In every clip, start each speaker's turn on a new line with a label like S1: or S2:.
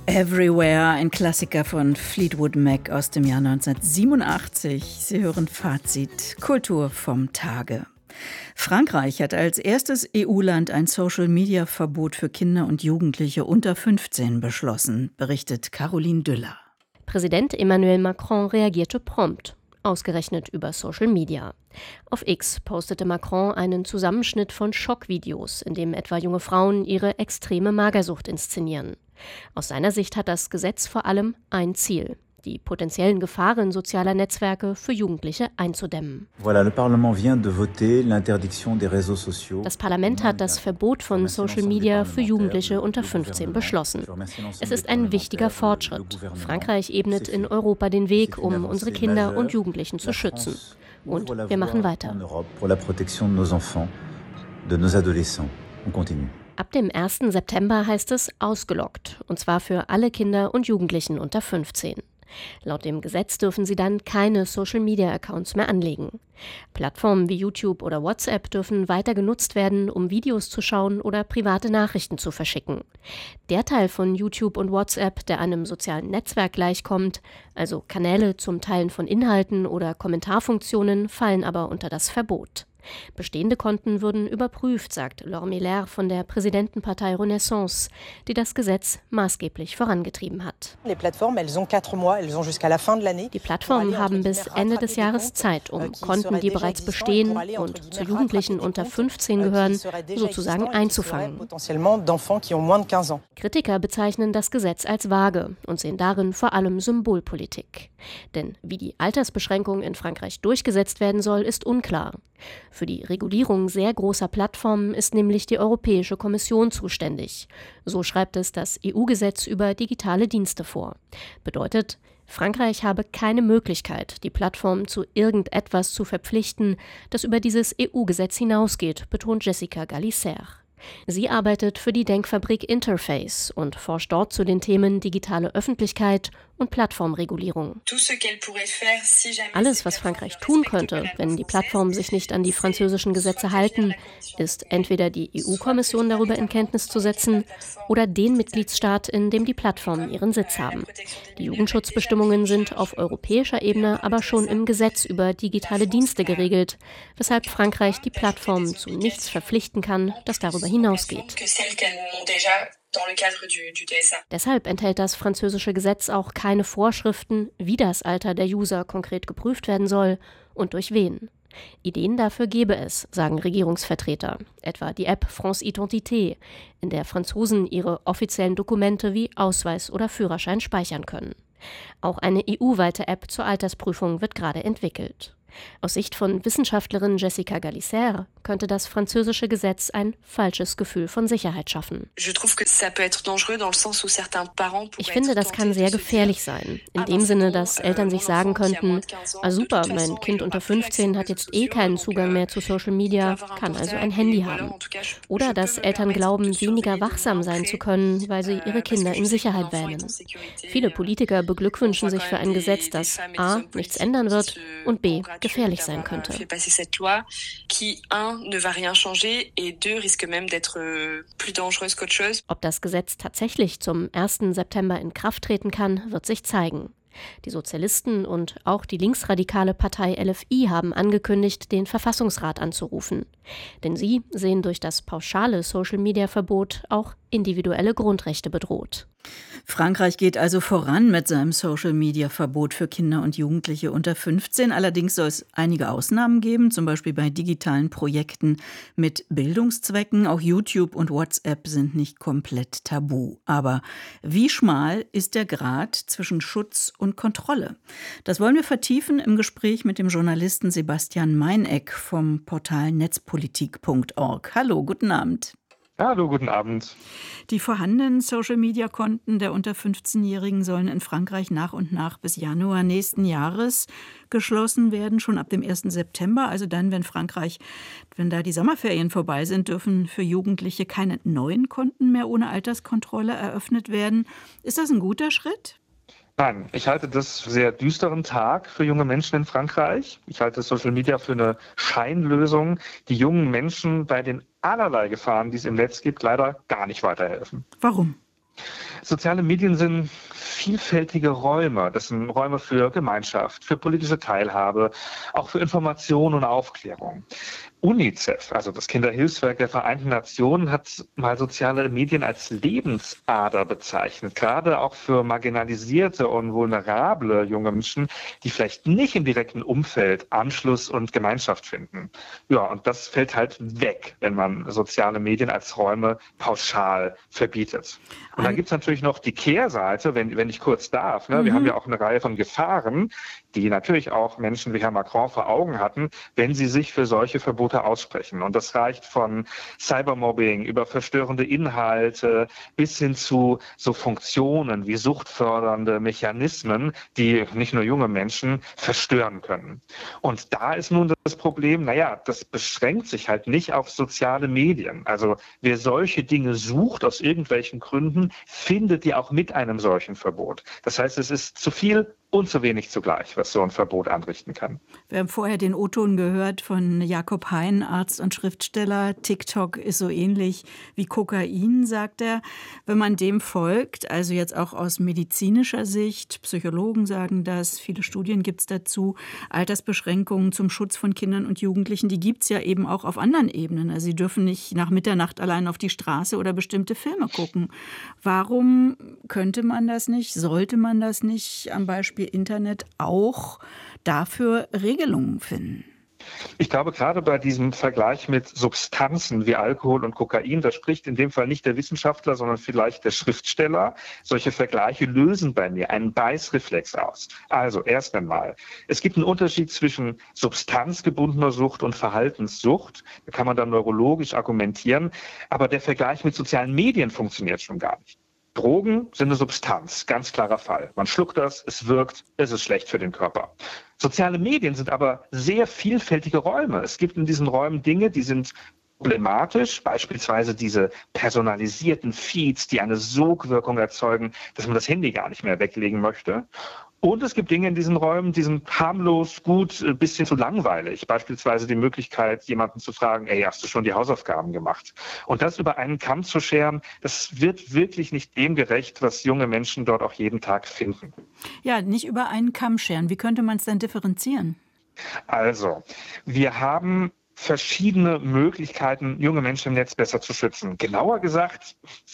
S1: Everywhere, ein Klassiker von Fleetwood Mac aus dem Jahr 1987. Sie hören Fazit Kultur vom Tage. Frankreich hat als erstes EU-Land ein Social-Media-Verbot für Kinder und Jugendliche unter 15 beschlossen, berichtet Caroline Düller.
S2: Präsident Emmanuel Macron reagierte prompt, ausgerechnet über Social Media. Auf X postete Macron einen Zusammenschnitt von Schockvideos, in dem etwa junge Frauen ihre extreme Magersucht inszenieren. Aus seiner Sicht hat das Gesetz vor allem ein Ziel: die potenziellen Gefahren sozialer Netzwerke für Jugendliche einzudämmen. Das Parlament hat das Verbot von Social Media für Jugendliche unter 15 beschlossen. Es ist ein wichtiger Fortschritt. Frankreich ebnet in Europa den Weg, um unsere Kinder und Jugendlichen zu schützen. Und wir machen weiter. Ab dem 1. September heißt es ausgeloggt, und zwar für alle Kinder und Jugendlichen unter 15. Laut dem Gesetz dürfen sie dann keine Social-Media-Accounts mehr anlegen. Plattformen wie YouTube oder WhatsApp dürfen weiter genutzt werden, um Videos zu schauen oder private Nachrichten zu verschicken. Der Teil von YouTube und WhatsApp, der einem sozialen Netzwerk gleichkommt, also Kanäle zum Teilen von Inhalten oder Kommentarfunktionen, fallen aber unter das Verbot. Bestehende Konten würden überprüft, sagt Laure Miller von der Präsidentenpartei Renaissance, die das Gesetz maßgeblich vorangetrieben hat.
S3: Die Plattformen
S2: haben bis Ende des Jahres Zeit, um Konten, die bereits bestehen und zu Jugendlichen unter 15 gehören, sozusagen einzufangen. Kritiker bezeichnen das Gesetz als vage und sehen darin vor allem Symbolpolitik. Denn wie die Altersbeschränkung in Frankreich durchgesetzt werden soll, ist unklar. Für die Regulierung sehr großer Plattformen ist nämlich die Europäische Kommission zuständig. So schreibt es das EU-Gesetz über digitale Dienste vor. Bedeutet, Frankreich habe keine Möglichkeit, die Plattformen zu irgendetwas zu verpflichten, das über dieses EU-Gesetz hinausgeht, betont Jessica Gallicer. Sie arbeitet für die Denkfabrik Interface und forscht dort zu den Themen digitale Öffentlichkeit und Plattformregulierung. Alles, was Frankreich tun könnte, wenn die Plattformen sich nicht an die französischen Gesetze halten, ist entweder die EU-Kommission darüber in Kenntnis zu setzen oder den Mitgliedsstaat, in dem die Plattformen ihren Sitz haben. Die Jugendschutzbestimmungen sind auf europäischer Ebene aber schon im Gesetz über digitale Dienste geregelt, weshalb Frankreich die Plattformen zu nichts verpflichten kann, das darüber hinausgeht. Deshalb enthält das französische Gesetz auch keine Vorschriften, wie das Alter der User konkret geprüft werden soll und durch wen. Ideen dafür gäbe es, sagen Regierungsvertreter, etwa die App France Identité, in der Franzosen ihre offiziellen Dokumente wie Ausweis oder Führerschein speichern können. Auch eine EU-weite App zur Altersprüfung wird gerade entwickelt. Aus Sicht von Wissenschaftlerin Jessica Gallicer könnte das französische Gesetz ein falsches Gefühl von Sicherheit schaffen. Ich finde, das kann sehr gefährlich sein. In dem Sinne, dass Eltern sich sagen könnten, super, mein Kind unter 15 hat jetzt keinen Zugang mehr zu Social Media, kann also ein Handy haben. Oder dass Eltern glauben, weniger wachsam sein zu können, weil sie ihre Kinder in Sicherheit wähnen. Viele Politiker beglückwünschen sich für ein Gesetz, das a. nichts ändern wird und b. gefährlich sein könnte. Ob das Gesetz tatsächlich zum 1. September in Kraft treten kann, wird sich zeigen. Die Sozialisten und auch die linksradikale Partei LFI haben angekündigt, den Verfassungsrat anzurufen. Denn sie sehen durch das pauschale Social-Media-Verbot auch individuelle Grundrechte bedroht.
S1: Frankreich geht also voran mit seinem Social-Media-Verbot für Kinder und Jugendliche unter 15. Allerdings soll es einige Ausnahmen geben, zum Beispiel bei digitalen Projekten mit Bildungszwecken. Auch YouTube und WhatsApp sind nicht komplett tabu. Aber wie schmal ist der Grat zwischen Schutz und Kontrolle? Das wollen wir vertiefen im Gespräch mit dem Journalisten Sebastian Meineck vom Portal netzpolitik.org. Hallo, guten Abend.
S4: Hallo, guten Abend.
S1: Die vorhandenen Social-Media-Konten der unter 15-Jährigen sollen in Frankreich nach und nach bis Januar nächsten Jahres geschlossen werden, schon ab dem 1. September. Also dann, wenn da die Sommerferien vorbei sind, dürfen für Jugendliche keine neuen Konten mehr ohne Alterskontrolle eröffnet werden. Ist das ein guter Schritt?
S4: Nein, ich halte das für einen sehr düsteren Tag für junge Menschen in Frankreich. Ich halte Social Media für eine Scheinlösung, die jungen Menschen bei den allerlei Gefahren, die es im Netz gibt, leider gar nicht weiterhelfen.
S1: Warum?
S4: Soziale Medien sind vielfältige Räume. Das sind Räume für Gemeinschaft, für politische Teilhabe, auch für Information und Aufklärung. UNICEF, also das Kinderhilfswerk der Vereinten Nationen, hat mal soziale Medien als Lebensader bezeichnet, gerade auch für marginalisierte und vulnerable junge Menschen, die vielleicht nicht im direkten Umfeld Anschluss und Gemeinschaft finden. Ja, und das fällt halt weg, wenn man soziale Medien als Räume pauschal verbietet. Und dann gibt es natürlich noch die Kehrseite, wenn ich kurz darf. Ne? Wir haben ja auch eine Reihe von Gefahren, die natürlich auch Menschen wie Herr Macron vor Augen hatten, wenn sie sich für solche Verbote aussprechen. Und das reicht von Cybermobbing über verstörende Inhalte bis hin zu so Funktionen wie suchtfördernde Mechanismen, die nicht nur junge Menschen verstören können. Und da ist nun das Problem, das beschränkt sich halt nicht auf soziale Medien. Also wer solche Dinge sucht aus irgendwelchen Gründen, findet die auch mit einem solchen Verbot. Das heißt, es ist zu viel und zu wenig zugleich, was so ein Verbot anrichten kann.
S1: Wir haben vorher den O-Ton gehört von Jakob Hein, Arzt und Schriftsteller. TikTok ist so ähnlich wie Kokain, sagt er. Wenn man dem folgt, also jetzt auch aus medizinischer Sicht, Psychologen sagen das, viele Studien gibt es dazu, Altersbeschränkungen zum Schutz von Kindern und Jugendlichen, die gibt es ja eben auch auf anderen Ebenen. Also sie dürfen nicht nach Mitternacht allein auf die Straße oder bestimmte Filme gucken. Warum könnte man das nicht, sollte man das nicht am Beispiel Internet auch dafür Regelungen finden?
S4: Ich glaube, gerade bei diesem Vergleich mit Substanzen wie Alkohol und Kokain, da spricht in dem Fall nicht der Wissenschaftler, sondern vielleicht der Schriftsteller. Solche Vergleiche lösen bei mir einen Beißreflex aus. Also erst einmal, es gibt einen Unterschied zwischen substanzgebundener Sucht und Verhaltenssucht. Da kann man dann neurologisch argumentieren. Aber der Vergleich mit sozialen Medien funktioniert schon gar nicht. Drogen sind eine Substanz, ganz klarer Fall. Man schluckt das, es wirkt, es ist schlecht für den Körper. Soziale Medien sind aber sehr vielfältige Räume. Es gibt in diesen Räumen Dinge, die sind problematisch, beispielsweise diese personalisierten Feeds, die eine Sogwirkung erzeugen, dass man das Handy gar nicht mehr weglegen möchte. Und es gibt Dinge in diesen Räumen, die sind harmlos, gut, ein bisschen zu langweilig. Beispielsweise die Möglichkeit, jemanden zu fragen, hast du schon die Hausaufgaben gemacht? Und das über einen Kamm zu scheren, das wird wirklich nicht dem gerecht, was junge Menschen dort auch jeden Tag finden.
S1: Ja, nicht über einen Kamm scheren. Wie könnte man es denn differenzieren?
S4: Also, wir haben verschiedene Möglichkeiten, junge Menschen im Netz besser zu schützen. Genauer gesagt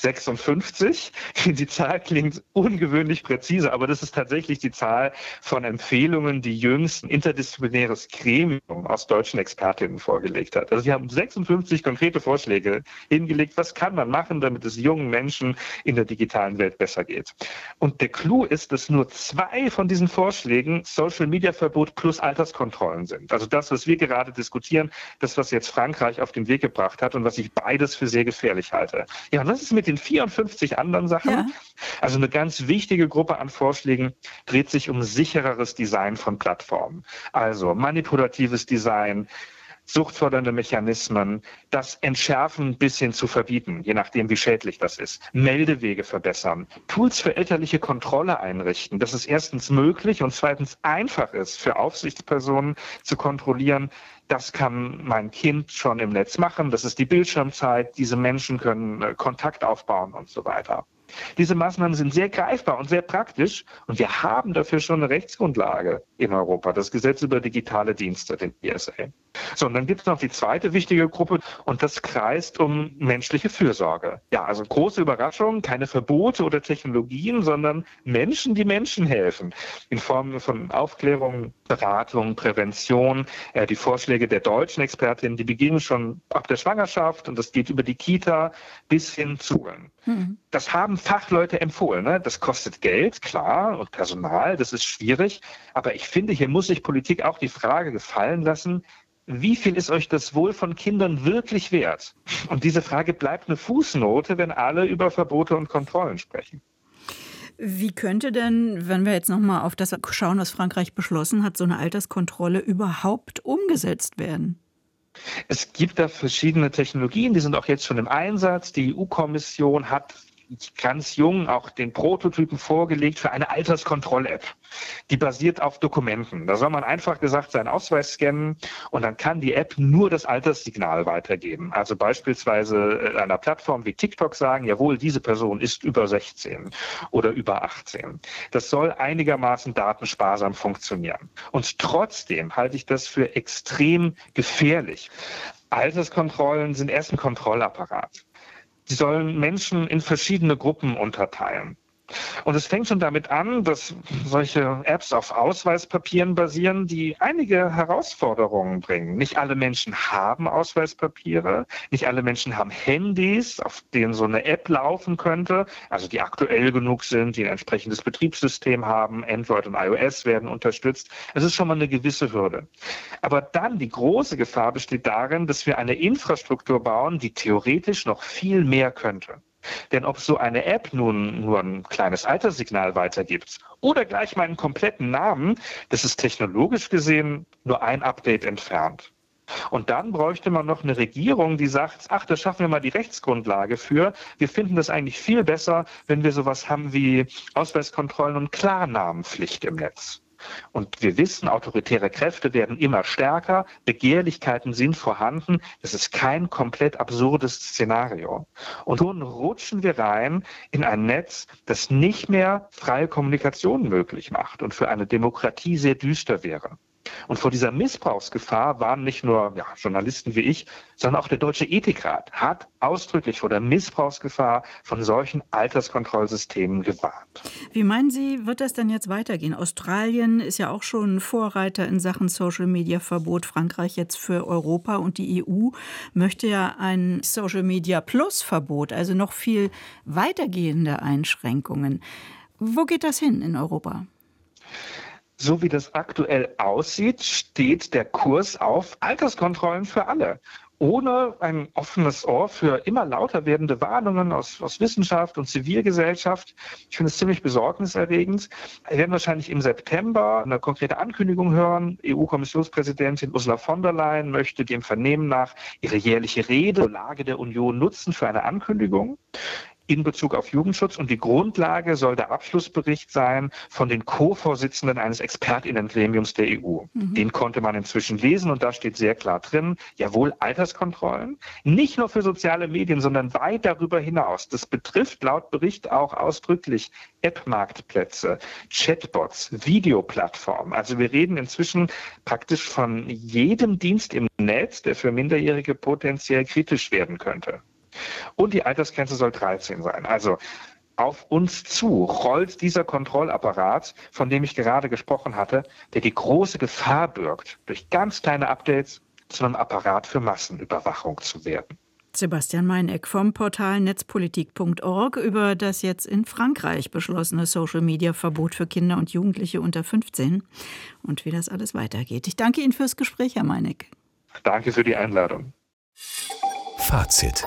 S4: 56. Die Zahl klingt ungewöhnlich präzise, aber das ist tatsächlich die Zahl von Empfehlungen, die jüngst ein interdisziplinäres Gremium aus deutschen Expertinnen vorgelegt hat. Also wir haben 56 konkrete Vorschläge hingelegt, was kann man machen, damit es jungen Menschen in der digitalen Welt besser geht. Und der Clou ist, dass nur 2 von diesen Vorschlägen Social-Media-Verbot plus Alterskontrollen sind. Also das, was wir gerade diskutieren, das, was jetzt Frankreich auf den Weg gebracht hat und was ich beides für sehr gefährlich halte. Ja, und was ist mit den 54 anderen Sachen? Ja. Also eine ganz wichtige Gruppe an Vorschlägen dreht sich um sichereres Design von Plattformen. Also manipulatives Design, suchtfördernde Mechanismen, das Entschärfen bis hin zu verbieten, je nachdem, wie schädlich das ist. Meldewege verbessern, Tools für elterliche Kontrolle einrichten, dass es erstens möglich und zweitens einfach ist, für Aufsichtspersonen zu kontrollieren, das kann mein Kind schon im Netz machen, das ist die Bildschirmzeit, diese Menschen können Kontakt aufbauen und so weiter. Diese Maßnahmen sind sehr greifbar und sehr praktisch und wir haben dafür schon eine Rechtsgrundlage in Europa, das Gesetz über digitale Dienste, den ISA. So, und dann gibt es noch die zweite wichtige Gruppe und das kreist um menschliche Fürsorge. Ja, also große Überraschung, keine Verbote oder Technologien, sondern Menschen, die Menschen helfen. In Form von Aufklärung, Beratung, Prävention. Die Vorschläge der deutschen Expertinnen, die beginnen schon ab der Schwangerschaft und das geht über die Kita bis hin zu Schulen. Das haben Fachleute empfohlen. Ne? Das kostet Geld, klar, und Personal, das ist schwierig. Aber ich finde, hier muss sich Politik auch die Frage gefallen lassen, wie viel ist euch das Wohl von Kindern wirklich wert? Und diese Frage bleibt eine Fußnote, wenn alle über Verbote und Kontrollen sprechen.
S1: Wie könnte denn, wenn wir jetzt nochmal auf das schauen, was Frankreich beschlossen hat, so eine Alterskontrolle überhaupt umgesetzt werden?
S4: Es gibt da verschiedene Technologien, die sind auch jetzt schon im Einsatz. Die EU-Kommission hat ganz jung auch den Prototypen vorgelegt für eine Alterskontroll-App. Die basiert auf Dokumenten. Da soll man einfach gesagt seinen Ausweis scannen und dann kann die App nur das Alterssignal weitergeben. Also beispielsweise einer Plattform wie TikTok sagen, jawohl, diese Person ist über 16 oder über 18. Das soll einigermaßen datensparsam funktionieren. Und trotzdem halte ich das für extrem gefährlich. Alterskontrollen sind erst ein Kontrollapparat. Sie sollen Menschen in verschiedene Gruppen unterteilen. Und es fängt schon damit an, dass solche Apps auf Ausweispapieren basieren, die einige Herausforderungen bringen. Nicht alle Menschen haben Ausweispapiere, nicht alle Menschen haben Handys, auf denen so eine App laufen könnte, also die aktuell genug sind, die ein entsprechendes Betriebssystem haben, Android und iOS werden unterstützt. Es ist schon mal eine gewisse Hürde. Aber dann die große Gefahr besteht darin, dass wir eine Infrastruktur bauen, die theoretisch noch viel mehr könnte. Denn ob so eine App nun nur ein kleines Alterssignal weitergibt oder gleich meinen kompletten Namen, das ist technologisch gesehen nur ein Update entfernt. Und dann bräuchte man noch eine Regierung, die sagt, ach, da schaffen wir mal die Rechtsgrundlage für. Wir finden das eigentlich viel besser, wenn wir sowas haben wie Ausweiskontrollen und Klarnamenpflicht im Netz. Und wir wissen, autoritäre Kräfte werden immer stärker, Begehrlichkeiten sind vorhanden. Das ist kein komplett absurdes Szenario. Und nun rutschen wir rein in ein Netz, das nicht mehr freie Kommunikation möglich macht und für eine Demokratie sehr düster wäre. Und vor dieser Missbrauchsgefahr waren nicht nur Journalisten wie ich, sondern auch der Deutsche Ethikrat hat ausdrücklich vor der Missbrauchsgefahr von solchen Alterskontrollsystemen gewarnt.
S1: Wie meinen Sie, wird das denn jetzt weitergehen? Australien ist ja auch schon Vorreiter in Sachen Social-Media-Verbot. Frankreich jetzt für Europa und die EU möchte ja ein Social-Media-Plus-Verbot, also noch viel weitergehende Einschränkungen. Wo geht das hin in Europa?
S4: So wie das aktuell aussieht, steht der Kurs auf Alterskontrollen für alle. Ohne ein offenes Ohr für immer lauter werdende Warnungen aus Wissenschaft und Zivilgesellschaft. Ich finde es ziemlich besorgniserregend. Wir werden wahrscheinlich im September eine konkrete Ankündigung hören. EU-Kommissionspräsidentin Ursula von der Leyen möchte dem Vernehmen nach ihre jährliche Rede zur Lage der Union nutzen für eine Ankündigung in Bezug auf Jugendschutz. Und die Grundlage soll der Abschlussbericht sein von den Co-Vorsitzenden eines ExpertInnengremiums der EU. Den konnte man inzwischen lesen und da steht sehr klar drin, jawohl, Alterskontrollen, nicht nur für soziale Medien, sondern weit darüber hinaus. Das betrifft laut Bericht auch ausdrücklich App-Marktplätze, Chatbots, Videoplattformen. Also wir reden inzwischen praktisch von jedem Dienst im Netz, der für Minderjährige potenziell kritisch werden könnte. Und die Altersgrenze soll 13 sein. Also auf uns zu rollt dieser Kontrollapparat, von dem ich gerade gesprochen hatte, der die große Gefahr birgt, durch ganz kleine Updates zu einem Apparat für Massenüberwachung zu werden.
S1: Sebastian Meineck vom Portal netzpolitik.org über das jetzt in Frankreich beschlossene Social-Media-Verbot für Kinder und Jugendliche unter 15 und wie das alles weitergeht. Ich danke Ihnen fürs Gespräch, Herr Meineck.
S4: Danke für die Einladung.
S3: Fazit.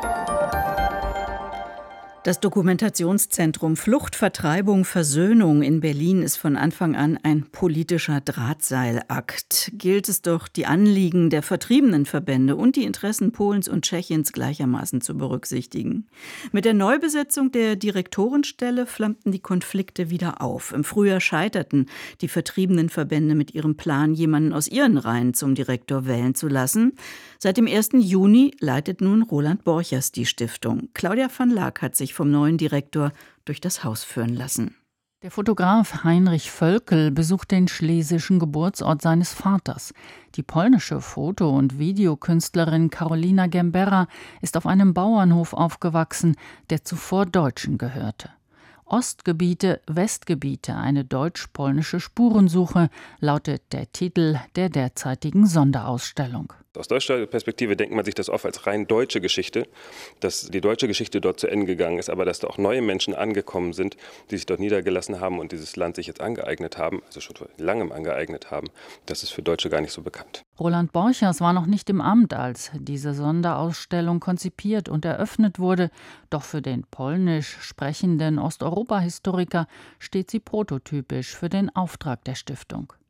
S1: Das Dokumentationszentrum Flucht, Vertreibung, Versöhnung in Berlin ist von Anfang an ein politischer Drahtseilakt. Gilt es doch, die Anliegen der vertriebenen Verbände und die Interessen Polens und Tschechiens gleichermaßen zu berücksichtigen. Mit der Neubesetzung der Direktorenstelle flammten die Konflikte wieder auf. Im Frühjahr scheiterten die vertriebenen Verbände mit ihrem Plan, jemanden aus ihren Reihen zum Direktor wählen zu lassen. Seit dem 1. Juni leitet nun Roland Borchers die Stiftung. Claudia van Laak hat sich vom neuen Direktor durch das Haus führen lassen.
S5: Der Fotograf Heinrich Völkel besucht den schlesischen Geburtsort seines Vaters. Die polnische Foto- und Videokünstlerin Karolina Gembera ist auf einem Bauernhof aufgewachsen, der zuvor Deutschen gehörte. Ostgebiete, Westgebiete, eine deutsch-polnische Spurensuche, lautet der Titel der derzeitigen Sonderausstellung.
S6: Aus deutscher Perspektive denkt man sich das oft als rein deutsche Geschichte, dass die deutsche Geschichte dort zu Ende gegangen ist, aber dass da auch neue Menschen angekommen sind, die sich dort niedergelassen haben und dieses Land sich jetzt angeeignet haben, also schon vor langem angeeignet haben, das ist für Deutsche gar nicht so bekannt.
S5: Roland Borchers war noch nicht im Amt, als diese Sonderausstellung konzipiert und eröffnet wurde, doch für den polnisch sprechenden Osteuropa-Historiker steht sie prototypisch für den Auftrag der Stiftung.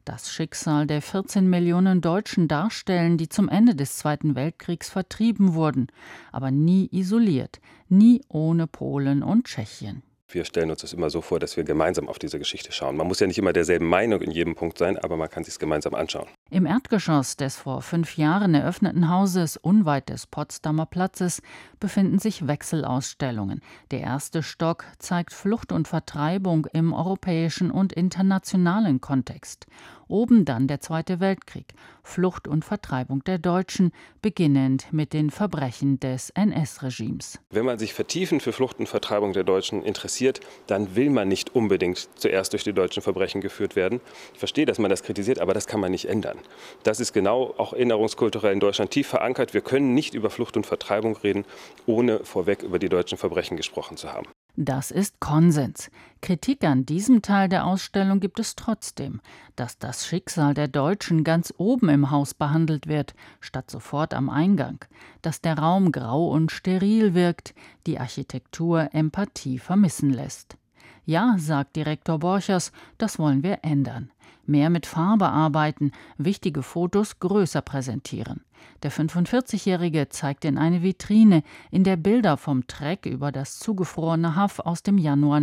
S5: das Schicksal der 14 Millionen Deutschen darstellen, die zum Ende des Zweiten Weltkriegs vertrieben wurden, aber nie isoliert, nie ohne Polen und Tschechien.
S6: Wir stellen uns das immer so vor, dass wir gemeinsam auf diese Geschichte schauen. Man muss ja nicht immer derselben Meinung in jedem Punkt sein, aber man kann sich es gemeinsam anschauen.
S5: Im Erdgeschoss des vor 5 Jahren eröffneten Hauses unweit des Potsdamer Platzes befinden sich Wechselausstellungen. Der erste Stock zeigt Flucht und Vertreibung im europäischen und internationalen Kontext. Oben dann der Zweite Weltkrieg, Flucht und Vertreibung der Deutschen, beginnend mit den Verbrechen des NS-Regimes.
S6: Wenn man sich vertiefend für Flucht und Vertreibung der Deutschen interessiert, dann will man nicht unbedingt zuerst durch die deutschen Verbrechen geführt werden. Ich verstehe, dass man das kritisiert, aber das kann man nicht ändern. Das ist genau auch erinnerungskulturell in Deutschland tief verankert. Wir können nicht über Flucht und Vertreibung reden, ohne vorweg über die deutschen Verbrechen gesprochen zu haben.
S5: Das ist Konsens. Kritik an diesem Teil der Ausstellung gibt es trotzdem, dass das Schicksal der Deutschen ganz oben im Haus behandelt wird, statt sofort am Eingang, dass der Raum grau und steril wirkt, die Architektur Empathie vermissen lässt. Ja, sagt Direktor Borchers, das wollen wir ändern. Mehr mit Farbe arbeiten, wichtige Fotos größer präsentieren. Der 45-Jährige zeigt in eine Vitrine, in der Bilder vom Treck über das zugefrorene Haff aus dem Januar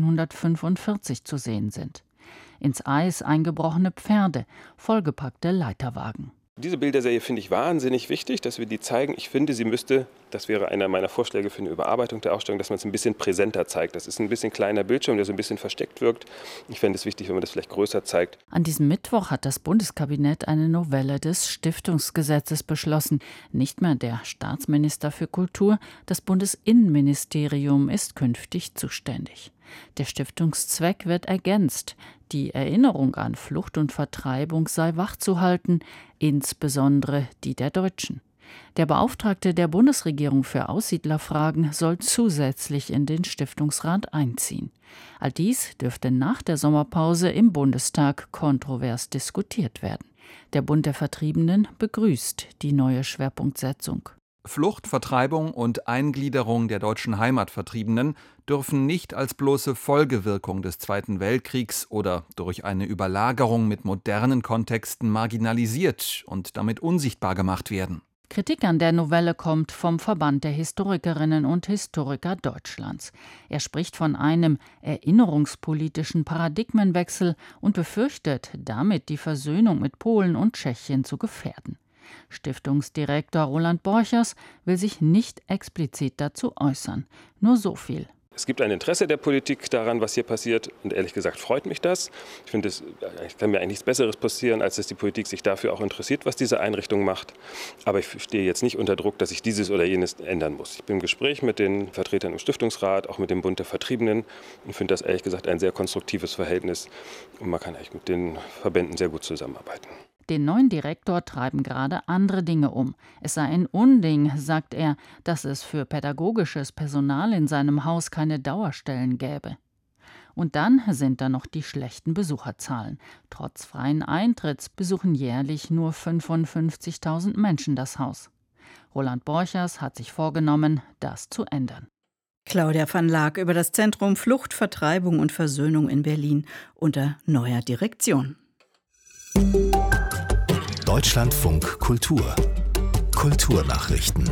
S5: 1945 zu sehen sind. Ins Eis eingebrochene Pferde, vollgepackte Leiterwagen.
S6: Diese Bilderserie finde ich wahnsinnig wichtig, dass wir die zeigen. Ich finde, sie müsste, das wäre einer meiner Vorschläge für eine Überarbeitung der Ausstellung, dass man es ein bisschen präsenter zeigt. Das ist ein bisschen kleiner Bildschirm, der so ein bisschen versteckt wirkt. Ich fände es wichtig, wenn man das vielleicht größer zeigt.
S5: An diesem Mittwoch hat das Bundeskabinett eine Novelle des Stiftungsgesetzes beschlossen. Nicht mehr der Staatsminister für Kultur, das Bundesinnenministerium ist künftig zuständig. Der Stiftungszweck wird ergänzt. Die Erinnerung an Flucht und Vertreibung sei wachzuhalten, insbesondere die der Deutschen. Der Beauftragte der Bundesregierung für Aussiedlerfragen soll zusätzlich in den Stiftungsrat einziehen. All dies dürfte nach der Sommerpause im Bundestag kontrovers diskutiert werden. Der Bund der Vertriebenen begrüßt die neue Schwerpunktsetzung.
S7: Flucht, Vertreibung und Eingliederung der deutschen Heimatvertriebenen dürfen nicht als bloße Folgewirkung des Zweiten Weltkriegs oder durch eine Überlagerung mit modernen Kontexten marginalisiert und damit unsichtbar gemacht werden.
S5: Kritik an der Novelle kommt vom Verband der Historikerinnen und Historiker Deutschlands. Er spricht von einem erinnerungspolitischen Paradigmenwechsel und befürchtet, damit die Versöhnung mit Polen und Tschechien zu gefährden. Stiftungsdirektor Roland Borchers will sich nicht explizit dazu äußern. Nur so viel.
S6: Es gibt ein Interesse der Politik daran, was hier passiert. Und ehrlich gesagt freut mich das. Ich finde, es kann mir eigentlich nichts Besseres passieren, als dass die Politik sich dafür auch interessiert, was diese Einrichtung macht. Aber ich stehe jetzt nicht unter Druck, dass ich dieses oder jenes ändern muss. Ich bin im Gespräch mit den Vertretern im Stiftungsrat, auch mit dem Bund der Vertriebenen und finde das ehrlich gesagt ein sehr konstruktives Verhältnis. Und man kann eigentlich mit den Verbänden sehr gut zusammenarbeiten.
S5: Den neuen Direktor treiben gerade andere Dinge um. Es sei ein Unding, sagt er, dass es für pädagogisches Personal in seinem Haus keine Dauerstellen gäbe. Und dann sind da noch die schlechten Besucherzahlen. Trotz freien Eintritts besuchen jährlich nur 55.000 Menschen das Haus. Roland Borchers hat sich vorgenommen, das zu ändern.
S1: Claudia van Laak über das Zentrum Flucht, Vertreibung und Versöhnung in Berlin unter neuer Direktion.
S3: Deutschlandfunk Kultur. Kulturnachrichten.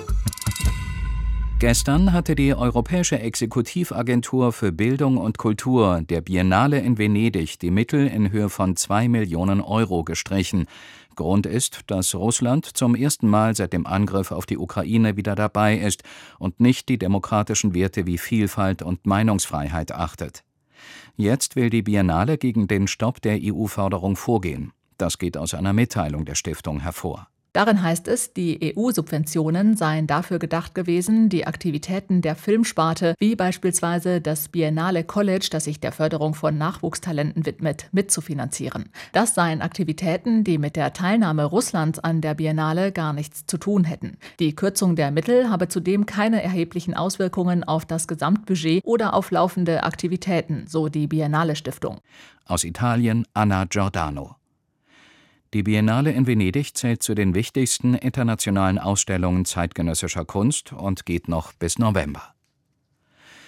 S8: Gestern hatte die Europäische Exekutivagentur für Bildung und Kultur der Biennale in Venedig die Mittel in Höhe von 2 Millionen Euro gestrichen. Grund ist, dass Russland zum ersten Mal seit dem Angriff auf die Ukraine wieder dabei ist und nicht die demokratischen Werte wie Vielfalt und Meinungsfreiheit achtet. Jetzt will die Biennale gegen den Stopp der EU-Förderung vorgehen. Das geht aus einer Mitteilung der Stiftung hervor.
S9: Darin heißt es, die EU-Subventionen seien dafür gedacht gewesen, die Aktivitäten der Filmsparte, wie beispielsweise das Biennale College, das sich der Förderung von Nachwuchstalenten widmet, mitzufinanzieren. Das seien Aktivitäten, die mit der Teilnahme Russlands an der Biennale gar nichts zu tun hätten. Die Kürzung der Mittel habe zudem keine erheblichen Auswirkungen auf das Gesamtbudget oder auf laufende Aktivitäten, so die Biennale Stiftung.
S8: Aus Italien Anna Giordano. Die Biennale in Venedig zählt zu den wichtigsten internationalen Ausstellungen zeitgenössischer Kunst und geht noch bis November.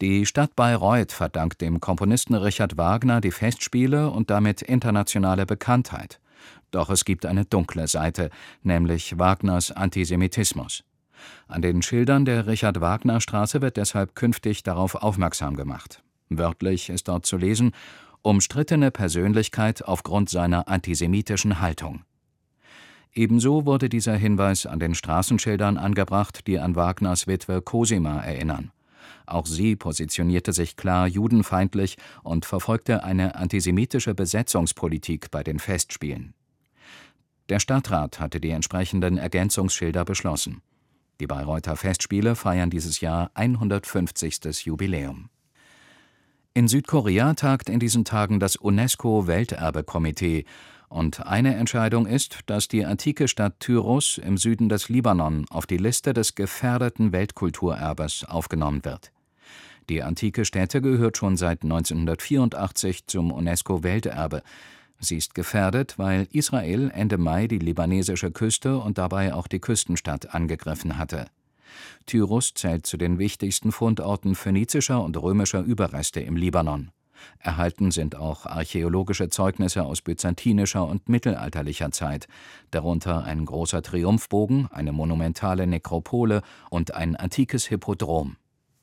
S8: Die Stadt Bayreuth verdankt dem Komponisten Richard Wagner die Festspiele und damit internationale Bekanntheit. Doch es gibt eine dunkle Seite, nämlich Wagners Antisemitismus. An den Schildern der Richard-Wagner-Straße wird deshalb künftig darauf aufmerksam gemacht. Wörtlich ist dort zu lesen: umstrittene Persönlichkeit aufgrund seiner antisemitischen Haltung. Ebenso wurde dieser Hinweis an den Straßenschildern angebracht, die an Wagners Witwe Cosima erinnern. Auch sie positionierte sich klar judenfeindlich und verfolgte eine antisemitische Besetzungspolitik bei den Festspielen. Der Stadtrat hatte die entsprechenden Ergänzungsschilder beschlossen. Die Bayreuther Festspiele feiern dieses Jahr 150. Jubiläum. In Südkorea tagt in diesen Tagen das UNESCO-Welterbekomitee. Und eine Entscheidung ist, dass die antike Stadt Tyros im Süden des Libanon auf die Liste des gefährdeten Weltkulturerbes aufgenommen wird. Die antike Stätte gehört schon seit 1984 zum UNESCO-Welterbe. Sie ist gefährdet, weil Israel Ende Mai die libanesische Küste und dabei auch die Küstenstadt angegriffen hatte. Tyros zählt zu den wichtigsten Fundorten phönizischer und römischer Überreste im Libanon. Erhalten sind auch archäologische Zeugnisse aus byzantinischer und mittelalterlicher Zeit, darunter ein großer Triumphbogen, eine monumentale Nekropole und ein antikes Hippodrom.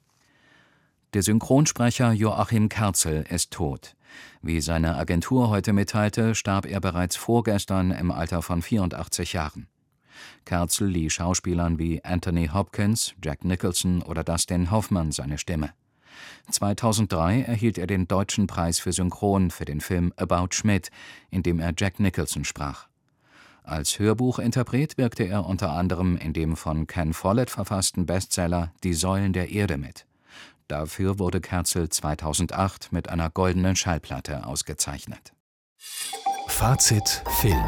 S8: Der Synchronsprecher Joachim Kerzel ist tot. Wie seine Agentur heute mitteilte, starb er bereits vorgestern im Alter von 84 Jahren. Kerzel lieh Schauspielern wie Anthony Hopkins, Jack Nicholson oder Dustin Hoffman seine Stimme. 2003 erhielt er den Deutschen Preis für Synchron für den Film About Schmidt, in dem er Jack Nicholson sprach. Als Hörbuchinterpret wirkte er unter anderem in dem von Ken Follett verfassten Bestseller Die Säulen der Erde mit. Dafür wurde Kerzel 2008 mit einer goldenen Schallplatte ausgezeichnet.
S3: Fazit Film.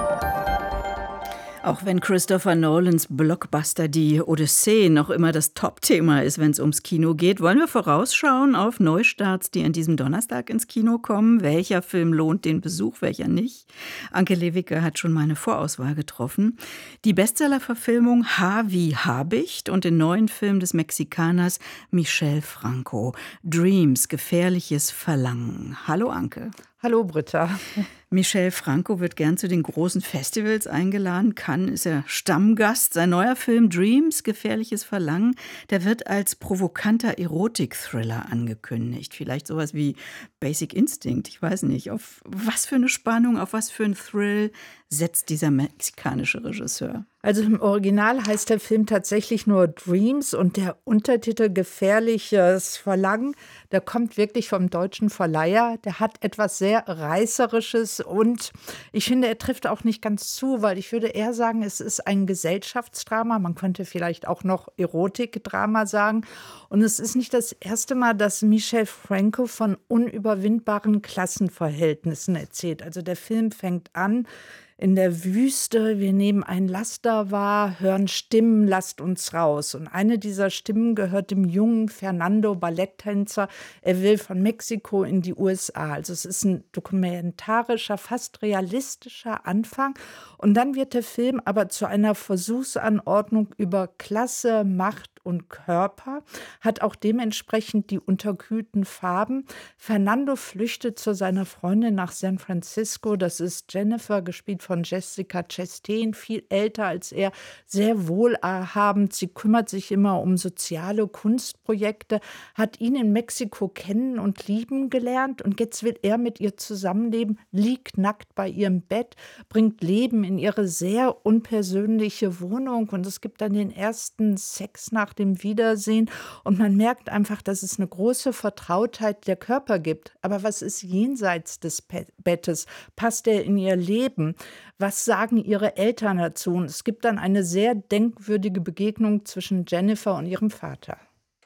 S1: Auch wenn Christopher Nolans Blockbuster Die Odyssee noch immer das Top-Thema ist, wenn es ums Kino geht, wollen wir vorausschauen auf Neustarts, die an diesem Donnerstag ins Kino kommen. Welcher Film lohnt den Besuch, welcher nicht? Anke Lewicke hat schon mal eine Vorauswahl getroffen. Die Bestseller-Verfilmung H wie Habicht und den neuen Film des Mexikaners Michel Franco. Dreams, gefährliches Verlangen. Hallo Anke.
S10: Hallo Britta.
S1: Michel Franco wird gern zu den großen Festivals eingeladen. Cannes ist er Stammgast. Sein neuer Film Dreams, gefährliches Verlangen, der wird als provokanter Erotik-Thriller angekündigt. Vielleicht sowas wie Basic Instinct, ich weiß nicht. Auf was für eine Spannung, auf was für einen Thrill setzt dieser mexikanische Regisseur?
S10: Also im Original heißt der Film tatsächlich nur Dreams und der Untertitel Gefährliches Verlangen, der kommt wirklich vom deutschen Verleiher. Der hat etwas sehr Reißerisches und ich finde, er trifft auch nicht ganz zu, weil ich würde eher sagen, es ist ein Gesellschaftsdrama. Man könnte vielleicht auch noch Erotikdrama sagen. Und es ist nicht das erste Mal, dass Michel Franco von unüberwindbaren Klassenverhältnissen erzählt. Also der Film fängt an in der Wüste, wir nehmen ein Laster wahr, hören Stimmen, lasst uns raus. Und eine dieser Stimmen gehört dem jungen Fernando, Balletttänzer. Er will von Mexiko in die USA. Also es ist ein dokumentarischer, fast realistischer Anfang. Und dann wird der Film aber zu einer Versuchsanordnung über Klasse, Macht und Körper, hat auch dementsprechend die unterkühlten Farben. Fernando flüchtet zu seiner Freundin nach San Francisco. Das ist Jennifer, gespielt von Jessica Chastain, viel älter als er, sehr wohlhabend. Sie kümmert sich immer um soziale Kunstprojekte, hat ihn in Mexiko kennen und lieben gelernt und jetzt will er mit ihr zusammenleben, liegt nackt bei ihrem Bett, bringt Leben in ihre sehr unpersönliche Wohnung und es gibt dann den ersten Sex nach dem Wiedersehen und man merkt einfach, dass es eine große Vertrautheit der Körper gibt. Aber was ist jenseits des Bettes? Passt er in ihr Leben? Was sagen ihre Eltern dazu? Und es gibt dann eine sehr denkwürdige Begegnung zwischen Jennifer und ihrem Vater.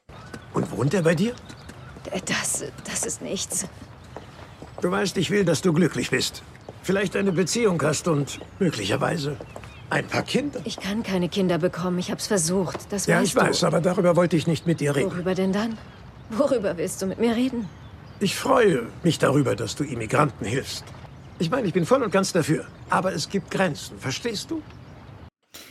S11: Und wohnt er bei dir?
S12: Das ist nichts.
S11: Du weißt, ich will, dass du glücklich bist. Vielleicht eine Beziehung hast und möglicherweise ein paar Kinder.
S12: Ich kann keine Kinder bekommen. Ich hab's versucht. Das
S11: ja,
S12: weißt
S11: ich weiß, aber darüber wollte ich nicht mit dir reden.
S12: Worüber denn dann? Worüber willst du mit mir reden?
S11: Ich freue mich darüber, dass du Immigranten hilfst. Ich meine, ich bin voll und ganz dafür. Aber es gibt Grenzen, verstehst du?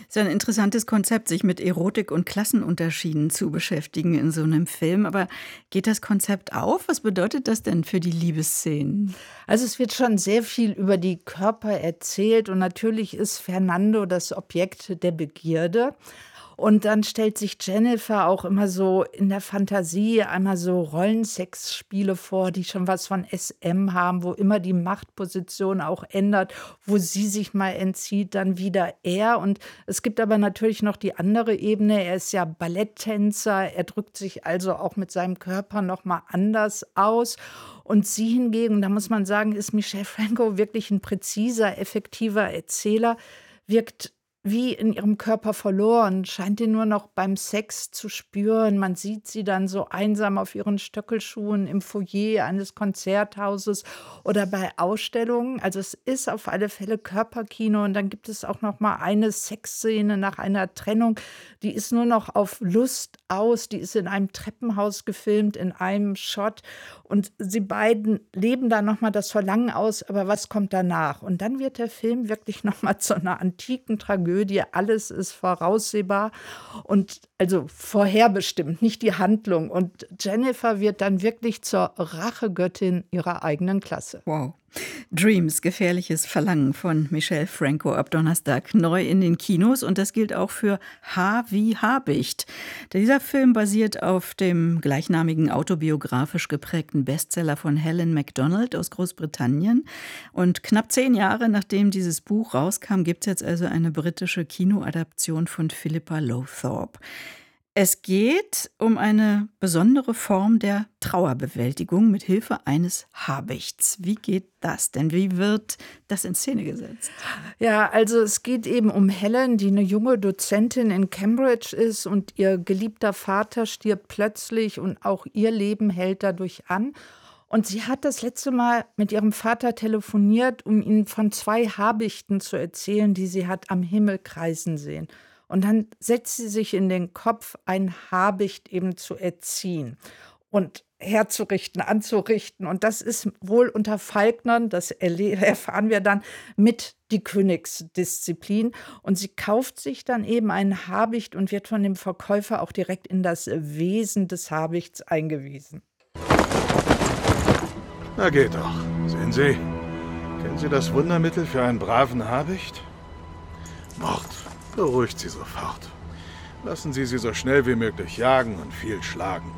S1: Es ist ein interessantes Konzept, sich mit Erotik und Klassenunterschieden zu beschäftigen in so einem Film. Aber geht das Konzept auf? Was bedeutet das denn für die Liebesszenen?
S10: Also es wird schon sehr viel über die Körper erzählt und natürlich ist Fernando das Objekt der Begierde. Und dann stellt sich Jennifer auch immer so in der Fantasie einmal so Rollensexspiele vor, die schon was von SM haben, wo immer die Machtposition auch ändert, wo sie sich mal entzieht, dann wieder er. Und es gibt aber natürlich noch die andere Ebene. Er ist ja Balletttänzer, er drückt sich also auch mit seinem Körper noch mal anders aus. Und sie hingegen, da muss man sagen, ist Michelle Franco wirklich ein präziser, effektiver Erzähler, wirkt wie in ihrem Körper verloren, scheint ihn nur noch beim Sex zu spüren. Man sieht sie dann so einsam auf ihren Stöckelschuhen im Foyer eines Konzerthauses oder bei Ausstellungen. Also es ist auf alle Fälle Körperkino. Und dann gibt es auch noch mal eine Sexszene nach einer Trennung. Die ist nur noch auf Lust aus. Die ist in einem Treppenhaus gefilmt, in einem Shot. Und sie beiden leben da noch mal das Verlangen aus. Aber was kommt danach? Und dann wird der Film wirklich noch mal zu einer antiken Tragödie. Alles ist voraussehbar und also vorherbestimmt, nicht die Handlung. Und Jennifer wird dann wirklich zur Rachegöttin ihrer eigenen Klasse.
S1: Wow. Dreams, gefährliches Verlangen von Michelle Franco ab Donnerstag neu in den Kinos. Und das gilt auch für H wie Habicht. Dieser Film basiert auf dem gleichnamigen autobiografisch geprägten Bestseller von Helen Macdonald aus Großbritannien. Und knapp 10 Jahre nachdem dieses Buch rauskam, gibt es jetzt also eine britische Kinoadaption von Philippa Lowthorpe. Es geht um eine besondere Form der Trauerbewältigung mit Hilfe eines Habichts. Wie geht das denn? Wie wird das in Szene gesetzt?
S10: Ja, also es geht eben um Helen, die eine junge Dozentin in Cambridge ist und ihr geliebter Vater stirbt plötzlich und auch ihr Leben hält dadurch an. Und sie hat das letzte Mal mit ihrem Vater telefoniert, um ihm von 2 Habichten zu erzählen, die sie hat am Himmel kreisen sehen. Und dann setzt sie sich in den Kopf, ein Habicht eben zu erziehen und herzurichten, anzurichten. Und das ist wohl unter Falknern, das erfahren wir dann, mit die Königsdisziplin. Und sie kauft sich dann eben ein Habicht und wird von dem Verkäufer auch direkt in das Wesen des Habichts eingewiesen.
S13: Na geht doch. Sehen Sie, kennen Sie das Wundermittel für einen braven Habicht? Mord. Beruhigt sie sofort. Lassen Sie sie so schnell wie möglich jagen und viel schlagen.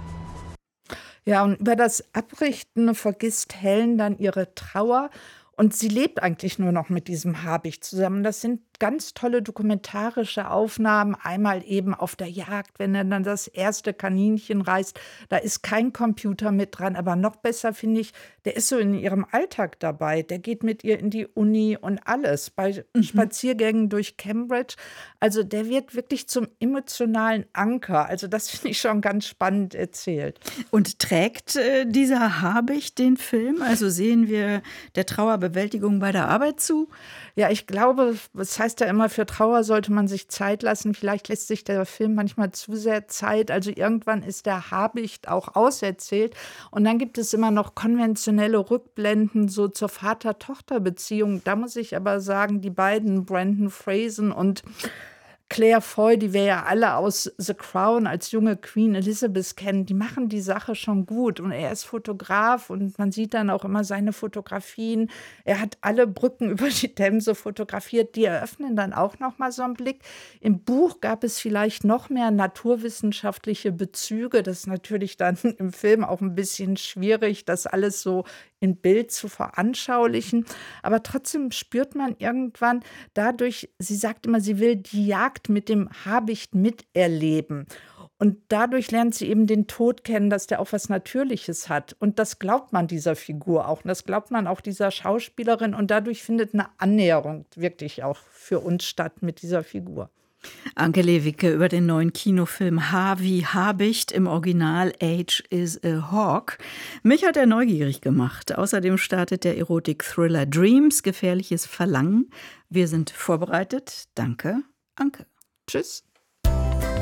S10: Ja, und über das Abrichten vergisst Helen dann ihre Trauer. Und sie lebt eigentlich nur noch mit diesem Habicht zusammen. Das sind ganz tolle dokumentarische Aufnahmen. Einmal eben auf der Jagd, wenn er dann das erste Kaninchen reißt. Da ist kein Computer mit dran. Aber noch besser finde ich, der ist so in ihrem Alltag dabei. Der geht mit ihr in die Uni und alles. Bei Spaziergängen durch Cambridge. Also der wird wirklich zum emotionalen Anker. Also das finde ich schon ganz spannend erzählt.
S1: Und trägt dieser Habicht den Film? Also sehen wir der Trauerbewältigung bei der Arbeit zu?
S10: Ja, ich glaube, das heißt ja immer, für Trauer sollte man sich Zeit lassen. Vielleicht lässt sich der Film manchmal zu sehr Zeit. Also irgendwann ist der Habicht auch auserzählt. Und dann gibt es immer noch konventionelle Rückblenden so zur Vater-Tochter-Beziehung. Da muss ich aber sagen, die beiden, Brendan Fraser und Claire Foy, die wir ja alle aus The Crown als junge Queen Elizabeth kennen, die machen die Sache schon gut. Und er ist Fotograf und man sieht dann auch immer seine Fotografien. Er hat alle Brücken über die Themse fotografiert. Die eröffnen dann auch noch mal so einen Blick. Im Buch gab es vielleicht noch mehr naturwissenschaftliche Bezüge. Das ist natürlich dann im Film auch ein bisschen schwierig, das alles so in Bild zu veranschaulichen. Aber trotzdem spürt man irgendwann dadurch, sie sagt immer, sie will die Jagd mit dem Habicht miterleben. Und dadurch lernt sie eben den Tod kennen, dass der auch was Natürliches hat. Und das glaubt man dieser Figur auch. Und das glaubt man auch dieser Schauspielerin. Und dadurch findet eine Annäherung wirklich auch für uns statt mit dieser Figur.
S1: Anke Lewicke über den neuen Kinofilm H wie Habicht, im Original Age is a Hawk. Mich hat er neugierig gemacht. Außerdem startet der Erotik-Thriller Dreams, gefährliches Verlangen. Wir sind vorbereitet. Danke, Anke.
S10: Tschüss.